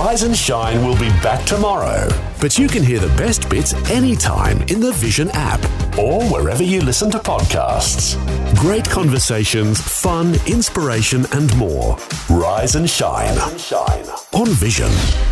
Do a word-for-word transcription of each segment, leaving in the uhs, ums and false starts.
Rise and Shine will be back tomorrow. But you can hear the best bits anytime in the Vision app or wherever you listen to podcasts. Great conversations, fun, inspiration and more. Rise and Shine, Rise and Shine. On Vision.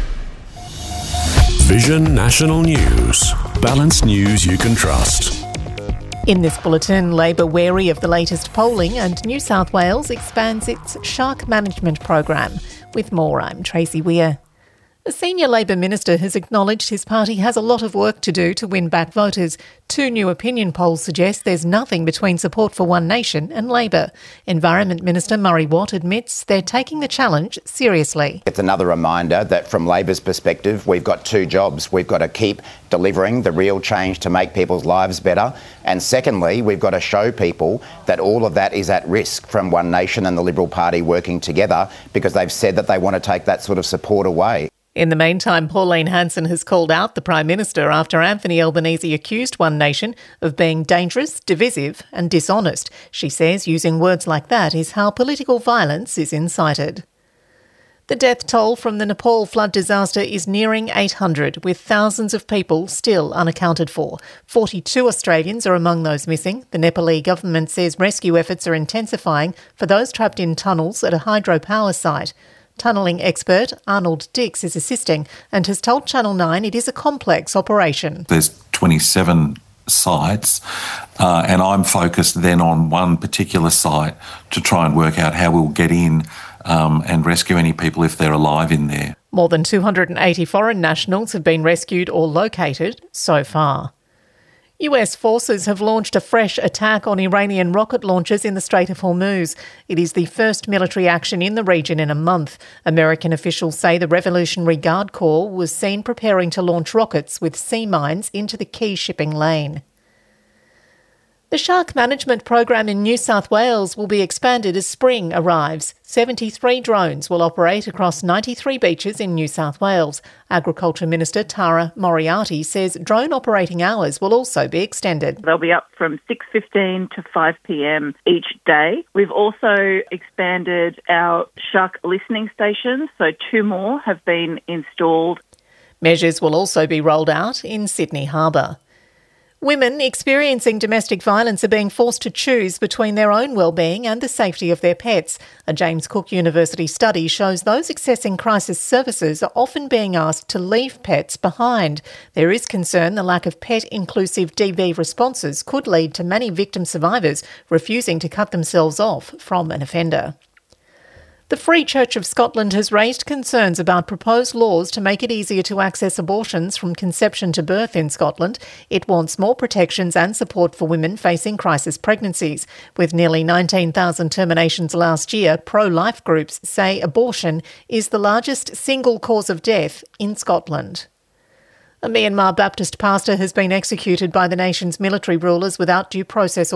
Vision National News. Balanced news you can trust. In this bulletin, Labor wary of the latest polling and New South Wales expands its shark management program. With more, I'm Tracy Weir. A senior Labor minister has acknowledged his party has a lot of work to do to win back voters. Two new opinion polls suggest there's nothing between support for One Nation and Labor. Environment Minister Murray Watt admits they're taking the challenge seriously. It's another reminder that from Labor's perspective, we've got two jobs. We've got to keep delivering the real change to make people's lives better. And secondly, we've got to show people that all of that is at risk from One Nation and the Liberal Party working together, because they've said that they want to take that sort of support away. In the meantime, Pauline Hanson has called out the Prime Minister after Anthony Albanese accused One Nation of being dangerous, divisive and dishonest. She says using words like that is how political violence is incited. The death toll from the Nepal flood disaster is nearing eight hundred, with thousands of people still unaccounted for. forty-two Australians are among those missing. The Nepali government says rescue efforts are intensifying for those trapped in tunnels at a hydropower site. Tunnelling expert Arnold Dix is assisting and has told Channel nine it is a complex operation. There's twenty-seven sites uh, and I'm focused then on one particular site to try and work out how we'll get in um, and rescue any people if they're alive in there. More than two hundred eighty foreign nationals have been rescued or located so far. U S forces have launched a fresh attack on Iranian rocket launchers in the Strait of Hormuz. It is the first military action in the region in a month. American officials say the Revolutionary Guard Corps was seen preparing to launch rockets with sea mines into the key shipping lane. The shark management program in New South Wales will be expanded as spring arrives. seventy-three drones will operate across ninety-three beaches in New South Wales. Agriculture Minister Tara Moriarty says drone operating hours will also be extended. They'll be up from six fifteen to five p.m. each day. We've also expanded our shark listening stations, so two more have been installed. Measures will also be rolled out in Sydney Harbour. Women experiencing domestic violence are being forced to choose between their own well-being and the safety of their pets. A James Cook University study shows those accessing crisis services are often being asked to leave pets behind. There is concern the lack of pet-inclusive D V responses could lead to many victim survivors refusing to cut themselves off from an offender. The Free Church of Scotland has raised concerns about proposed laws to make it easier to access abortions from conception to birth in Scotland. It wants more protections and support for women facing crisis pregnancies. With nearly nineteen thousand terminations last year, pro-life groups say abortion is the largest single cause of death in Scotland. A Myanmar Baptist pastor has been executed by the nation's military rulers without due process